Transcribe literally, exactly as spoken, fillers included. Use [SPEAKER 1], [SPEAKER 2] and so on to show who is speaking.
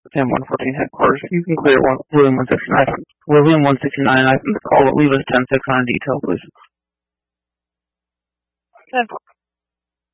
[SPEAKER 1] Sam one fourteen headquarters. You can clear one, William one sixty-nine. William one sixty-nine, I can call it. Leave us ten six on detail, please.
[SPEAKER 2] ten four.